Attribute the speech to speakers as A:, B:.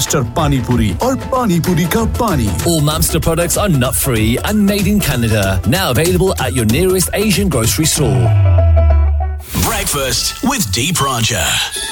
A: Mamster Pani Puri और Pani Puri का पानी.
B: All Mamster products are nut-free and made in Canada. Now available at your nearest Asian grocery store.
C: Breakfast with Deep Rancher.